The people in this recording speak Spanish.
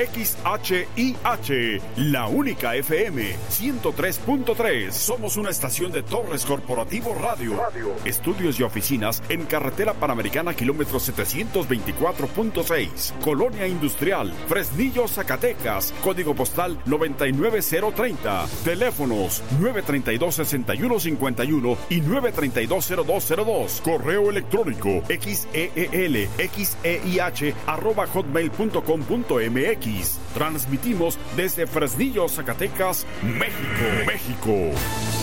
XHIH, la única FM 103.3. Somos una estación de Torres Corporativo Radio. Estudios y oficinas en Carretera Panamericana, kilómetro 724.6. Colonia Industrial, Fresnillo, Zacatecas. Código postal 99030. Teléfonos 932-6151 y 932-0202. Correo electrónico xeelxeih@hotmail.com.mx. Transmitimos desde Fresnillo, Zacatecas, México.